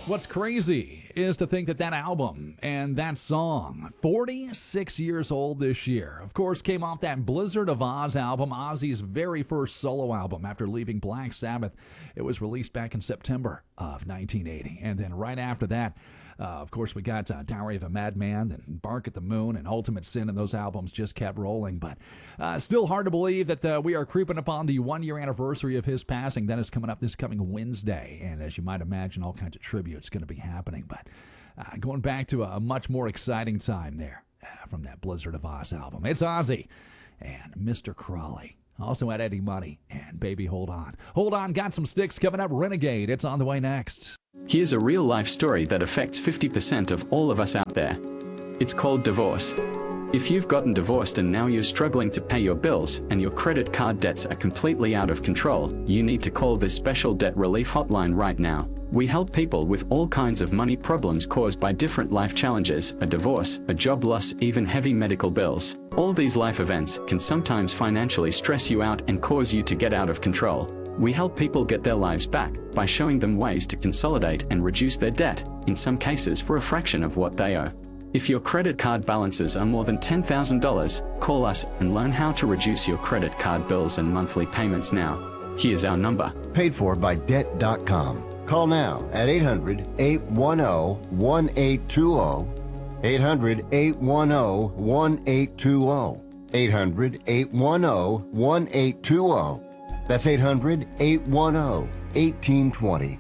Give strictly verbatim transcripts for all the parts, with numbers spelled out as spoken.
What's crazy is to think that that album and that song, forty-six years old this year, of course, came off that Blizzard of Oz album, Ozzy's very first solo album after leaving Black Sabbath. It was released back in September of nineteen eighty. And then right after that, uh, of course, we got uh, Diary of a Madman and Bark at the Moon and Ultimate Sin, and those albums just kept rolling. But uh, still hard to believe that uh, we are creeping upon the one-year anniversary of his passing. That is coming up this coming Wednesday. And as you might imagine, all kinds of tributes going to be happening. But uh, going back to a much more exciting time there uh, from that Blizzard of Oz album. It's Ozzy and Mister Crawley. Also had Eddie Money and Baby Hold On. Hold On, got some sticks coming up. Renegade, it's on the way next. Here's a real-life story that affects fifty percent of all of us out there. It's called divorce. If you've gotten divorced and now you're struggling to pay your bills and your credit card debts are completely out of control, you need to call this special debt relief hotline right now. We help people with all kinds of money problems caused by different life challenges, a divorce, a job loss, even heavy medical bills. All these life events can sometimes financially stress you out and cause you to get out of control. We help people get their lives back by showing them ways to consolidate and reduce their debt, in some cases for a fraction of what they owe. If your credit card balances are more than ten thousand dollars, call us and learn how to reduce your credit card bills and monthly payments now. Here's our number. Paid for by debt dot com. Call now at eight hundred, eight one zero, one eight two zero, eight hundred, eight one zero, one eight two zero, eight hundred, eight one zero, one eight two zero. That's eight hundred, eight one zero, one eight two zero.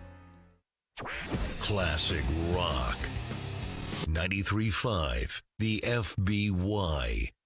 Classic rock. ninety-three point five, the F B Y.